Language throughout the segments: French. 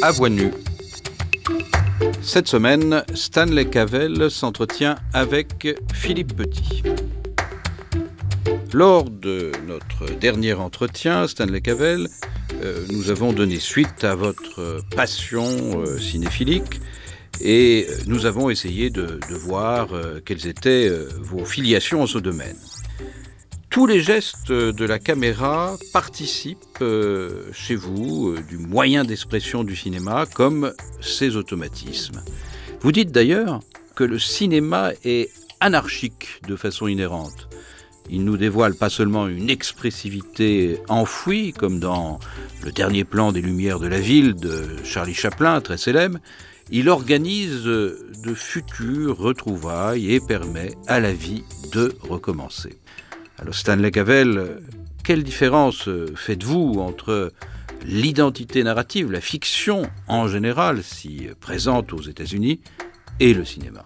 à voix nue. Cette semaine, Stanley Cavell s'entretient avec Philippe Petit. Lors de notre dernier entretien, Stanley Cavell, nous avons donné suite à votre passion cinéphilique et nous avons essayé de voir quelles étaient vos filiations en ce domaine. Tous les gestes de la caméra participent chez vous du moyen d'expression du cinéma comme ses automatismes. Vous dites d'ailleurs que le cinéma est anarchique de façon inhérente. Il nous dévoile pas seulement une expressivité enfouie, comme dans Le dernier plan des Lumières de la ville de Charlie Chaplin, très célèbre. Il organise de futures retrouvailles et permet à la vie de recommencer. Alors Stanley Cavell, quelle différence faites-vous entre l'identité narrative, la fiction en général, si présente aux États-Unis, et le cinéma?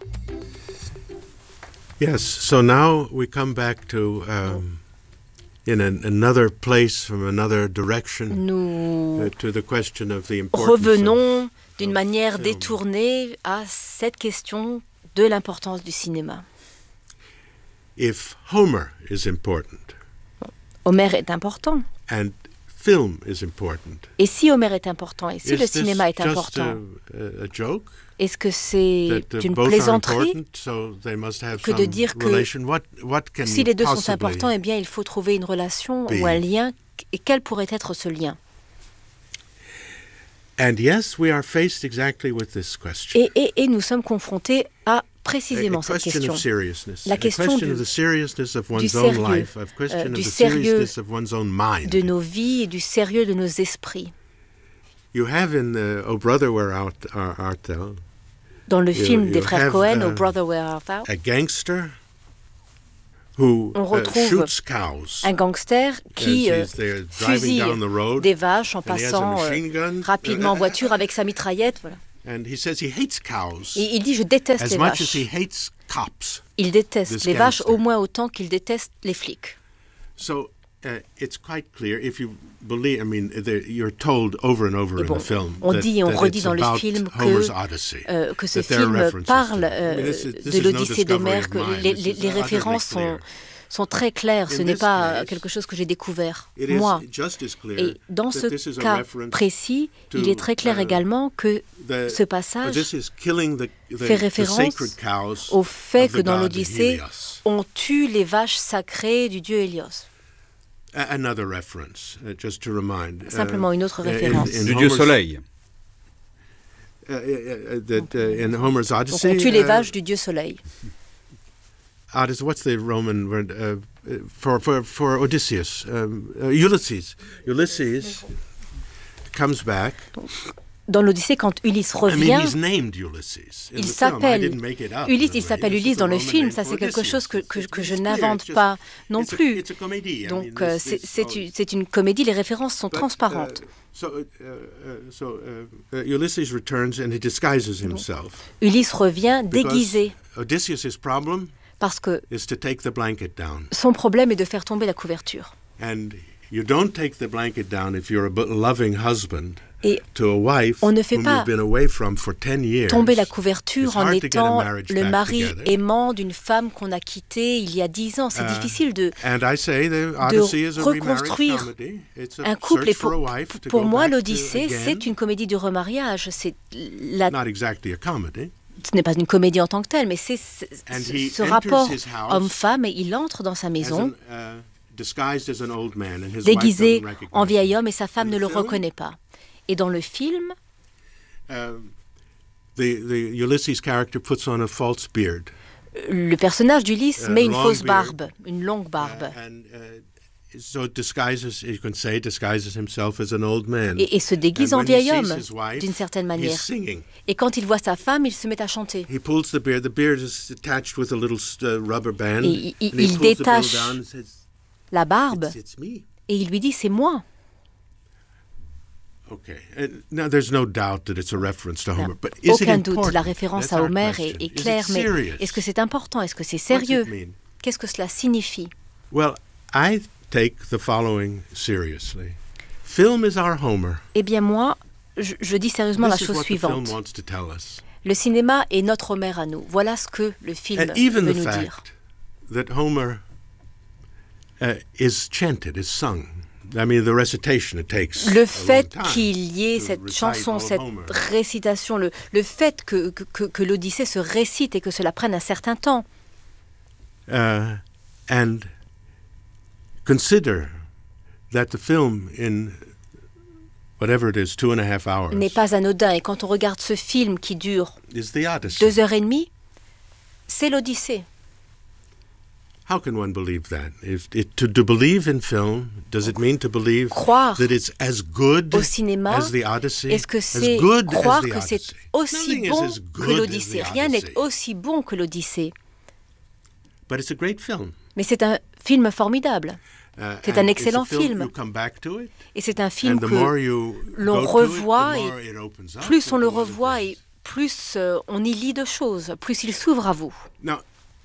Yes, so now we come back to in another place from another direction. Nous To the question of the importance revenons d'une of manière film. détournée à cette question de l'importance du cinéma. If Homer is important Homère est important. and film is important, Et si Homère est important, et si le is this cinéma est just important, a joke est-ce que c'est that une both are plaisanterie important, so they must have que de some dire que relation? What can si les deux sont possibly importants, eh bien il faut trouver une relation be? ou un lien. Et quel pourrait être ce lien? And yes, we are faced exactly with this question. Et nous sommes confrontés à précisément A cette question question. of seriousness. La A question question of the seriousness of one's own sérieux, life, a question of du the sérieux seriousness of one's own mind. de nos vies et du sérieux de nos esprits. You have in Oh Brother Where Art Thou Dans le film you des frères have, Cohen, Oh Brother Where Art Thou, a gangster who on retrouve shoots cows. un gangster qui As he's there driving fusille down the road, des vaches en and he has a passant machine gun. rapidement en voiture avec sa mitraillette. Voilà. And he says he hates cows Et il dit « Je déteste as les much as he vaches ». hates cops. Il déteste this les vaches gangster. au moins autant qu'il déteste les flics. So it's quite clear if you believe. I mean, you're told over and over Et in bon, the film on that, dit et on that redit it's dans le about film Homer's Odyssey. que ce that there are film references parle to it. I mean, this de is no l'Odyssée discovery d'Homère, of que mine. les This is les utterly références clear. sont très claires. Ce In n'est this pas case, quelque chose que j'ai découvert, It is moi. just as clear Et dans that ce this is a cas reference précis, to, il est très clair également que ce passage this is killing the fait the référence sacred cows au fait of que the dans god l'Odyssée, Helios. on tue les vaches sacrées du dieu Hélios. Another reference, just to remind. Simplement une autre référence. Du dieu soleil. In Homer's Donc Odyssey. on tue les vaches du dieu soleil. Odyssey, what's the Roman word for Odysseus? Ulysses. Ulysses comes back. Dans l'Odyssée, quand Ulysse I mean, revient, he's named Ulysses. In il the film. I s'appelle didn't make it up, Ulysse, by il the way. s'appelle This is Ulysse the dans le Roman film, name ça for c'est quelque Odysseus. chose que je It's n'invente clear, pas non it's plus. it's a comedy. I Donc mean, c'est une comédie, les références sont transparentes. Ulysses returns and he disguises himself. Ulysse revient déguisé Because Odysseus' problem parce que is to take the blanket down. son problème est de faire tomber la couverture. And you don't take the blanket down if you're a loving husband Et to a wife on ne fait whom pas you've been away from for 10 years. tomber la couverture It's en hard to get a étant marriage le back mari together. aimant d'une femme qu'on a quittée il y a 10 ans. C'est difficile de And I say the Odyssey is a remarriage reconstruire comedy. It's a un couple. Et search for a wife to pour go moi, back to l'Odyssée, again. c'est une comédie de remariage. Not exactly a comedy. Ce n'est pas une comédie en tant que telle, mais c'est And he ce enters rapport his house homme-femme et il entre dans sa maison disguised as an old man, and his wife déguisé doesn't recognize en vieil him. homme et sa femme In ne the le film, reconnaît pas. Et dans le film, the Ulysses character puts on a false beard. le personnage d'Ulysse met une long fausse beard. barbe, une longue barbe, And so disguises, you can say, disguises himself as an old man. et se déguise And en when he vieil sees homme, his wife, d'une certaine he's manière. singing. Et quand il voit sa femme, il se met à chanter. He pulls the beard. The beard is attached with a little rubber band. Et il and he pulls the beard détache down and says, La barbe, it's me. et il lui dit, c'est moi. Okay. Now there's no doubt that it's a reference to Homer, but is it Aucun doute, important? la référence That's à our Homère question. est Is it claire, mais serious? est-ce que c'est important? Est-ce que c'est What's sérieux? it mean? Qu'est-ce que cela signifie? Well, I take the following seriously. Film is our Homer. Eh bien moi, je dis sérieusement la This is chose what the film suivante. wants to tell us. Le cinéma est notre Homère à nous. Voilà ce que le film And even veut the nous dire. fact that Homer is chanted, is sung. I mean, the recitation, it takes a Le long fait time qu'il y ait to cette recite chanson, all of cette Homer. récitation, le fait que l'Odyssée se récite et que cela prenne un certain temps. And consider that the film in whatever it is, 2.5 hours, N'est pas anodin. Et quand on regarde ce film qui dure is the Odyssey. 2h30, c'est l'Odyssée. How can one believe that? To believe in film, does it mean to believe Croire that it's as good au cinéma, as the Odyssey? est-ce que c'est as good croire as the que c'est Odyssey? aussi Nothing bon is as que good as l'Odyssée? the Rien n'est Odyssey. aussi bon que l'Odyssée. But it's a great film. Mais c'est un film formidable. C'est un And excellent it's a film, film. you come back to it, Et c'est un film and the more que you l'on go to revoit it, the et more it opens up plus on le into other revoit things. et plus on y lit de choses, plus il s'ouvre à vous. Now,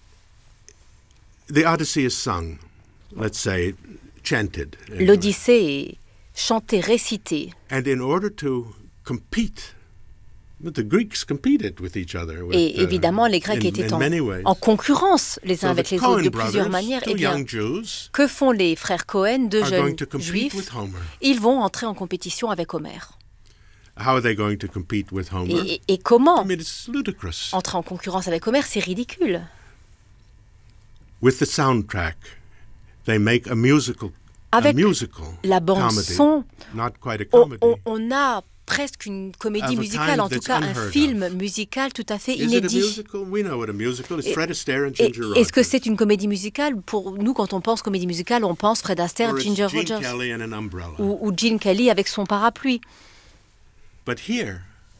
the Odyssey is sung, let's say, chanted. anyway. L'Odyssée est chantée, récitée. And in order to compete, the Greeks competed with each other. With, Et évidemment, les Grecs étaient in many ways. en concurrence les uns So avec the les Coen autres de plusieurs brothers, manières. two Eh bien, young Jews, que font les frères Cohen, deux are jeunes going to compete juifs? with Homer. Ils vont entrer en compétition avec Homère. How are they going to compete with Homer? Et comment I mean, it's ludicrous. entrer en concurrence avec Homère? C'est ridicule. With the soundtrack, they make a musical. Avec la bande comedy, son, not quite a comedy. on a presque une comédie Of a musicale, kind en tout that's cas un unheard film of. musical tout à fait Is it a inédit. musical? We know what a musical is. Et- Fred Astaire and Et Ginger Rogers. est-ce que c'est une comédie musicale? Pour nous, quand on pense comédie musicale, on pense Fred Astaire, Or it's Ginger Gene Rogers Kelly and an umbrella. ou Gene Kelly avec son parapluie. But here,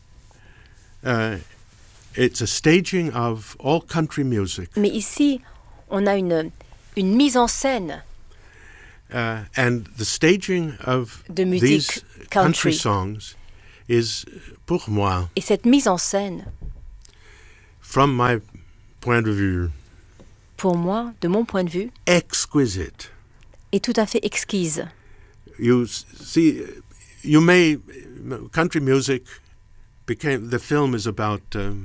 it's a staging of all country music. Mais ici, on a une mise en scène And the staging of de musique these country. country songs is, pour moi, Et cette mise en scène, from my point de vue, pour moi, de mon point de vue, exquisite. est tout à fait exquise. You see, you may, country music became, the film is about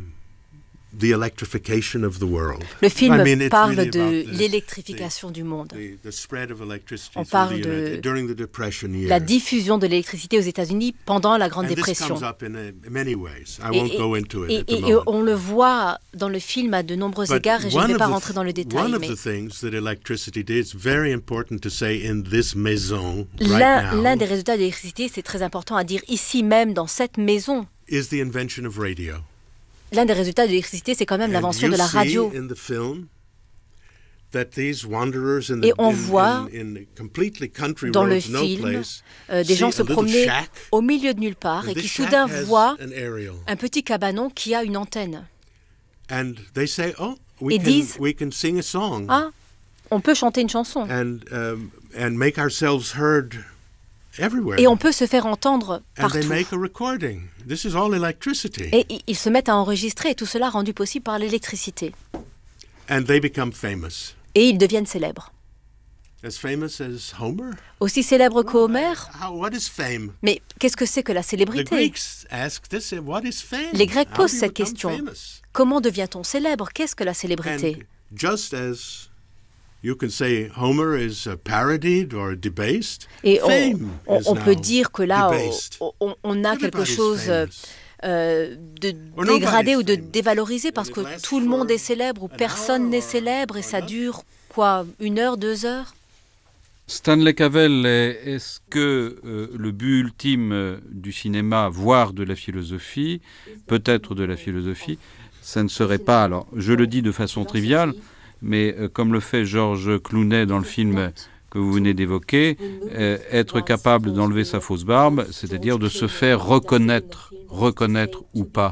the electrification of the world. Le film I mean, it's parle really de about l'électrification du monde. the spread of electricity On through parle the de United, during the Depression years. La diffusion de l'électricité aux États-Unis pendant la Grande And this Dépression. comes up in many ways. I won't go into it at the Et moment. on le voit dans le film à de nombreux But égards et je ne one vais of pas the rentrer dans le détail. one of Mais the things that electricity did, it's very important to say in this maison l'un right des now, résultats de l'électricité, c'est très important à dire ici même, dans cette maison. is the invention of radio. L'un des résultats de l'électricité, c'est quand même And l'invention you de la radio. see in the film that these wanderers in Et the, on voit in completely country dans le roads, no film place, des gens see se a little promener shack, au milieu de nulle part and et this qui shack soudain has voient an aerial. un petit cabanon qui a une antenne. And they say, oh, Et disent, we can sing a song Ah, on peut chanter une chanson and make ourselves heard everywhere. et on peut se faire entendre And they partout. make a recording. This is all electricity. Et ils se mettent à enregistrer, et tout cela rendu possible par l'électricité. And they become famous. Et ils deviennent célèbres. As famous as Homer? Aussi célèbres qu'Homère. What is fame? Mais qu'est-ce que c'est que la The célébrité? Greeks ask this, what is fame? Les Grecs How posent do you cette become question. famous? Comment devient-on célèbre? Qu'est-ce que la célébrité? And just as you can say Homer is parodied or debased, Et fame is on peut now dire que là, debased. on a quelque Everybody's chose famous. de Or dégradé nobody's ou de famous. dévalorisé parce And it que lasts tout le monde for est célèbre ou an personne hour n'est or célèbre et ça not. dure, quoi, 1 heure, 2 heures? Stanley Cavell, est-ce que le but ultime du cinéma, voire de la philosophie, peut-être de la philosophie, ça ne serait pas, alors je le dis de façon triviale, mais comme le fait George Clooney dans le film que vous venez d'évoquer, être capable d'enlever sa fausse barbe, c'est-à-dire de se faire reconnaître ou pas.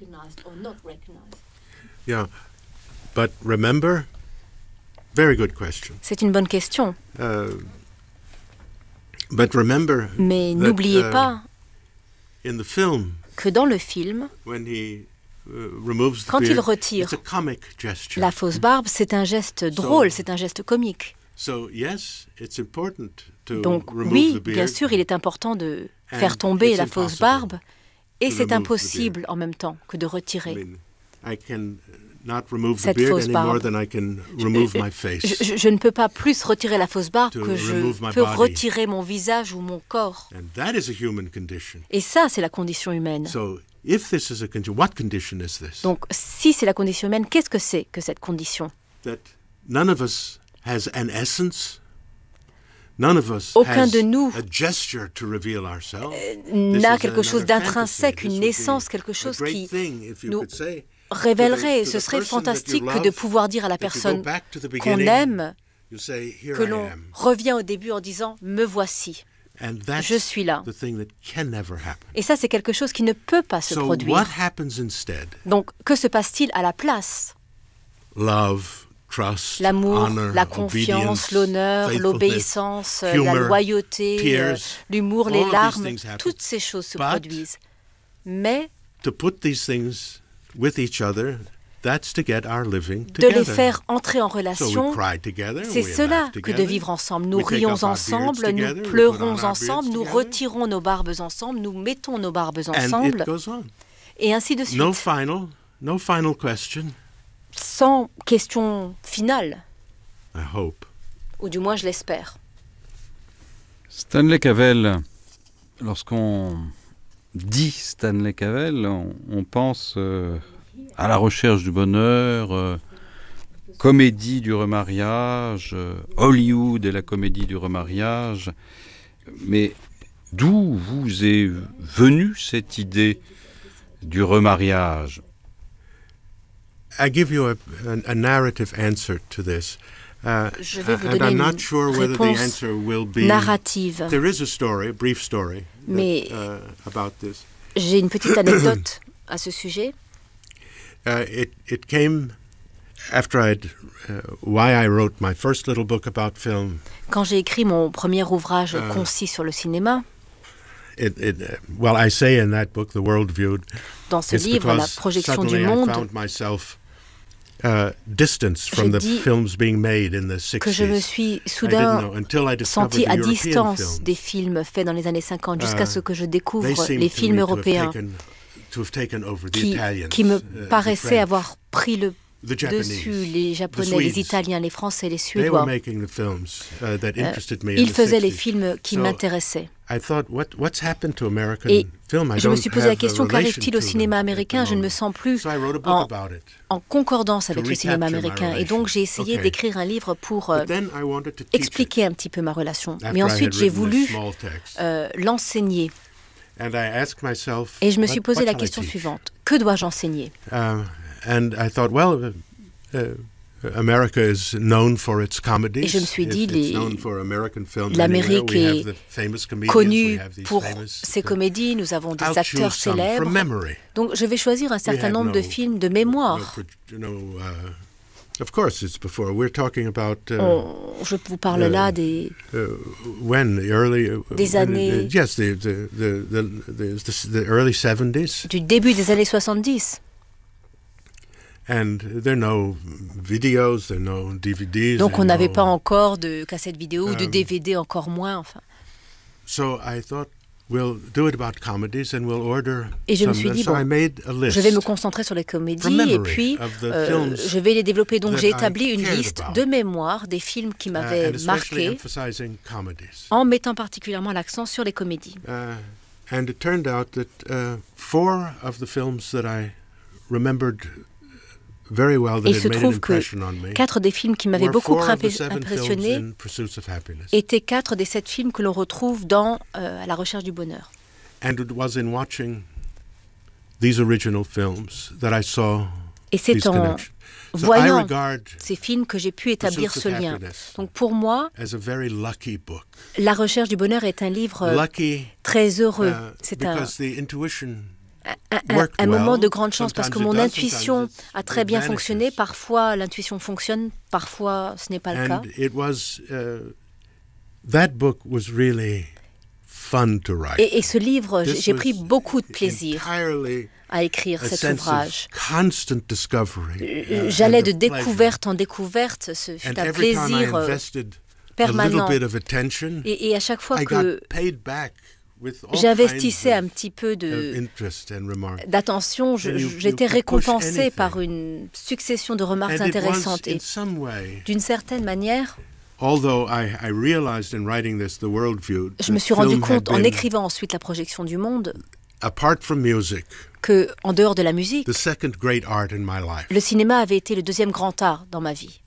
Yeah, but remember, very good question. C'est une bonne question. But remember Mais that, n'oubliez pas in the film, que dans le film, when he removes the quand il beard, retire it's a comic gesture. la fausse barbe, c'est un geste drôle, c'est un geste comique. So yes, it's important to Donc remove oui, the beard. bien sûr, il est important de And faire tomber it's la fausse impossible barbe, Et to c'est remove the impossible en même temps que de beard. I retirer mean, I can not remove the cette beard fausse any more barbe. than I can remove my face. Je ne peux pas plus retirer la fausse barbe To que je remove my peux body. retirer mon visage ou mon corps. And that is a human condition. Et ça, c'est la condition humaine. So if this is a condition, what condition is this? Donc, si c'est la condition humaine, qu'est-ce que c'est que cette condition? That none of us has an essence. None of us Aucun has de nous a gesture to reveal ourselves. N'a This is quelque chose another d'intrinsèque, fantasy. une This would naissance, be quelque a chose great qui thing if you nous could say révélerait. to the Ce serait person that you fantastique que love, de pouvoir dire à la that you go personne back to the qu'on beginning, aime, you say, "Here que I l'on am." revient au début en disant « me voici And that's je suis là. the thing that can never happen. ». Et ça, c'est quelque chose qui ne peut pas se So produire. what happens instead? Donc, que se passe-t-il à la place? Love, trust, L'amour, honor, la confiance, obedience, l'honneur, faithfulness, l'obéissance, la humor, loyauté, tears, l'humour, all les of these larmes, things happen. toutes ces choses se But produisent. Mais To put these things with each other, that's to get our living de together. les faire entrer en So relation, we cry together, c'est we cela laugh que together, de vivre ensemble. Nous we take rions off our ensemble, beards nous together, we put on pleurons our ensemble, beards nous together, retirons nos barbes ensemble, nous mettons nos barbes and ensemble, it goes on. et ainsi de suite, No final question, sans question finale, I hope. ou du moins je l'espère. Stanley Cavell, lorsqu'on dit Stanley Cavell, on pense à la recherche du bonheur, comédie du remariage, Hollywood et la comédie du remariage. Mais d'où vous est venue cette idée du remariage? I give you a narrative answer to this. Je vais vous And donner I'm une not sure whether the réponse answer will be. narrative. There is a story, a brief story, Mais about this. j'ai une petite anecdote à ce sujet. It came after why I wrote my first little book about film. Quand j'ai écrit mon premier ouvrage concis sur le cinéma, Well, I say in that book, The World Viewed, dans ce it's livre, La because projection du suddenly I monde, found myself distance from the dit films being made in the 60s. que je me suis I didn't soudain know until I discovered senti the à European distance films. des films faits dans les années 50 jusqu'à ce que je They découvre seemed les to films me to have européens to have taken over the qui Italians, me the paraissaient French, avoir pris le the Japanese, dessus, les the Japonais, les Swedes. Italiens, les Français, les They were Suédois. making the films that interested me in Ils the faisaient les 60s. films qui So m'intéressaient. I thought, what's happened to American Et film? I je me don't suis posé la have a question, relation qu'arrive-t-il au to cinéma them at the américain? Je ne me moment. sens plus So I wrote a book en, about it. en concordance avec le cinéma recapture my américain. Et donc j'ai essayé relation. d'écrire un livre pour But then I wanted to teach expliquer un petit peu ma relation. it after Mais I ensuite had j'ai written a voulu small text. l'enseigner. And I asked myself, Et je me suis what posé la shall I question teach? suivante. Que dois-je enseigner? And I thought, well, America is known for its comedies. Et je me suis dit, It's known for American films l'Amérique anywhere. We est have the famous comedians, connue we have these pour famous ses comédies, nous avons des I'll acteurs choose some célèbres. from memory. Donc je vais choisir un We certain have nombre de no- films de mémoire. Of course, it's before. We're talking about Je vous parle là des when the early Des années- yes, the early 70s, du début des années 70. and there are no videos, there are no DVDs. Donc there on are n'avait no- pas encore de cassettes vidéo ou de DVD, encore moins. Enfin. So I thought we'll do it about comedies, and we'll order. Et je me some. suis dit, So bon, I made a list. Je vais me concentrer sur les comédies From memory et puis of the films je vais les développer. Donc that j'ai I établi une cared liste about. de mémoire des films qui m'avaient And especially marqué emphasizing comedies. en mettant particulièrement l'accent sur les comédies. And it turned out that 4 of the films that I remembered very well, Et that il se had made an trouve que impression on me, 4 des films qui m'avaient were beaucoup 4 of the 7 films impressionné in Pursuits of Happiness. étaient 4 des 7 films que l'on retrouve dans À la recherche du bonheur. And it was in watching these original films that I saw Et these c'est en connections. So I voyant regard ces films que j'ai pu établir Pursuits ce of lien. Happiness Donc pour moi, as a very lucky book. La recherche du bonheur est un livre Lucky très heureux. C'est un because the intuition worked un moment well. de grande chance parce que Sometimes mon it does, intuition sometimes a très bien it fonctionné. vanishes. Parfois, l'intuition fonctionne, parfois, ce n'est pas le cas. And it was that book was really fun to write. Et ce livre, This j'ai pris was beaucoup de plaisir entirely à écrire a cet sense ouvrage. of constant discovery. J'allais and de of pleasure. découverte en découverte. Ce fut And un every time I plaisir invested a little permanent. bit of attention, Et à chaque fois I que got paid back with all j'investissais un kinds petit peu of interest and remarks. d'attention, And you j'étais could push récompensée anything. par une succession de remarques And it was, intéressantes. in Et some way, d'une certaine manière, although I realized in writing this, the worldview, je me suis rendu compte, en écrivant ensuite la projection du monde, apart from music, que, en dehors de la musique, the second great art in my life. le cinéma avait été le deuxième grand art dans ma vie.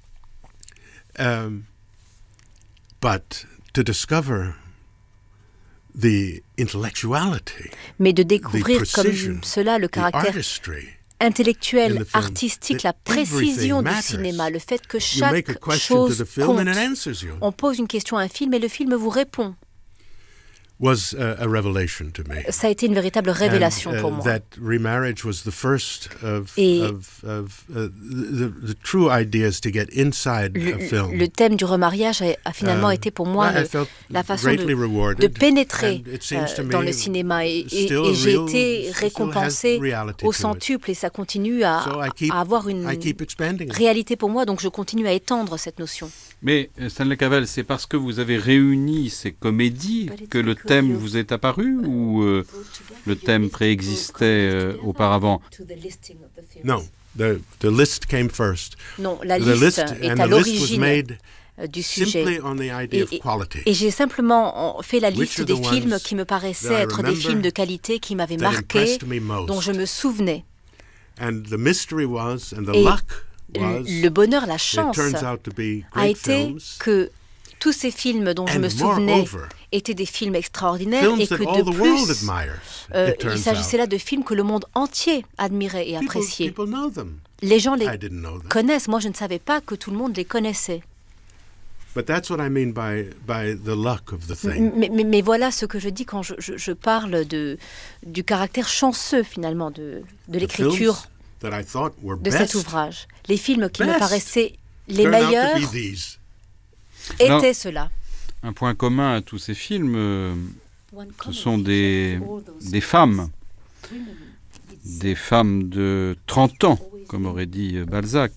But to discover the intellectuality, Mais de découvrir the comme precision, cela le the caractère artistry, intellectuel, in the film, artistique, that la précision everything du matters. cinéma, le fait que you make a chaque question to chose the film compte. and it answers you, On pose une question à un film et le film vous répond. was a revelation to me. Ça a été une véritable révélation And, pour moi. That remarriage was the first of Et the true ideas to get inside a film. Le thème du remariage a finalement été pour moi I felt la façon greatly de rewarded, pénétrer and it seems to me dans le cinéma. Et still j'ai real, été still has récompensée reality au to it. centuple et ça continue à avoir une I keep expanding it. réalité pour moi, donc je continue à étendre cette notion. Mais Stanley Cavell, c'est parce que vous avez réuni ces comédies que le thème vous est apparu ou le thème préexistait auparavant? No, the list came first. Non, la The liste list est and à the list was l'origine made du simply sujet. on the idea of quality. Et j'ai simplement fait la liste are des the films ones qui me paraissaient that I être des remember films de qualité qui m'avaient that marqué, impressed me most. dont je me souvenais. And the mystery was, and the Et luck was, le bonheur, la it chance turns out to be a great été films, que tous ces films dont je and me souvenais moreover, étaient des films extraordinaires films et that que all de the world plus, admires, it il turns s'agissait out. là de films que le monde entier admirait et appréciait. People know them. Les gens les I didn't know them. connaissent. Moi, je ne savais pas que tout le monde les connaissait. But that's what I mean by the luck of the thing. Mais voilà ce que je dis quand je parle du caractère chanceux, finalement, de The l'écriture films that I thought were de best cet ouvrage. Les films qui me Best. paraissaient les turned out meilleurs to be these. Alors, étaient ceux-là. Un point commun à tous ces films, ce sont des femmes de 30 ans, comme aurait dit Balzac.